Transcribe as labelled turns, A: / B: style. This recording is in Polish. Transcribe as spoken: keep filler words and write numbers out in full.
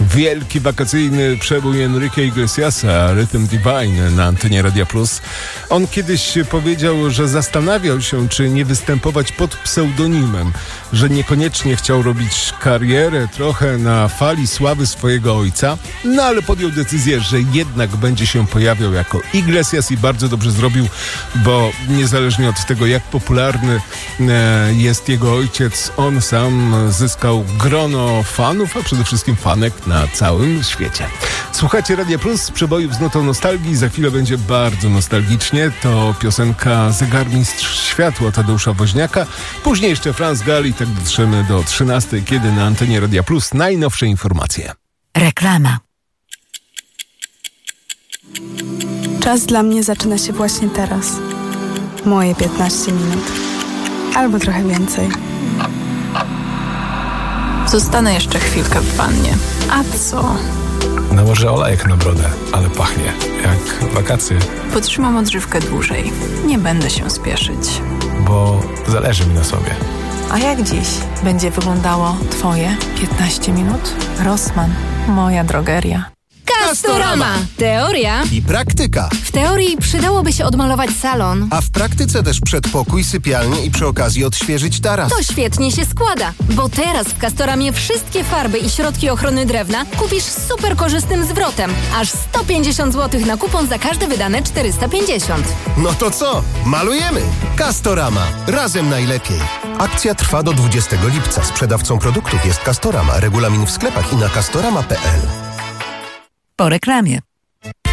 A: Wielki wakacyjny przebój Enrique Iglesiasa, Rhythm Divine na antenie Radia Plus. On kiedyś powiedział, że zastanawiał się, czy nie występować pod pseudonimem, że niekoniecznie chciał robić karierę trochę na fali sławy swojego ojca, no ale podjął decyzję, że jednak będzie się pojawiał jako Iglesias i bardzo dobrze zrobił, bo niezależnie od tego, jak popularny e, jest jego ojciec, on sam zyskał grono fanów, a przede wszystkim fanek na całym świecie. Słuchacie Radia Plus, przebojów z notą nostalgii. Za chwilę będzie bardzo nostalgicznie. To piosenka Zegarmistrz Światła Tadeusza Woźniaka. Później jeszcze Franz Gall i tak dotrzemy do trzynastej, kiedy na antenie Radia Plus najnowsze informacje.
B: Reklama.
C: Czas dla mnie zaczyna się właśnie teraz. Moje piętnaście minut. Albo trochę więcej.
D: Zostanę jeszcze chwilkę w wannie. A co?
E: Nałożę olejek na brodę, ale pachnie jak wakacje.
D: Potrzymam odżywkę dłużej. Nie będę się spieszyć.
E: Bo zależy mi na sobie.
F: A jak dziś będzie wyglądało Twoje piętnaście minut? Rossmann, moja drogeria.
G: Castorama. Teoria
H: i praktyka.
G: W teorii przydałoby się odmalować salon.
H: A w praktyce też przedpokój, sypialnię i przy okazji odświeżyć taras.
G: To świetnie się składa, bo teraz w Castoramie wszystkie farby i środki ochrony drewna kupisz z super korzystnym zwrotem. Aż sto pięćdziesiąt złotych na kupon za każde wydane czterysta pięćdziesiąt.
H: No to co? Malujemy! Castorama. Razem najlepiej. Akcja trwa do dwudziestego lipca. Sprzedawcą produktów jest Castorama. Regulamin w sklepach i na castorama kropka p l.
B: Po reklamie.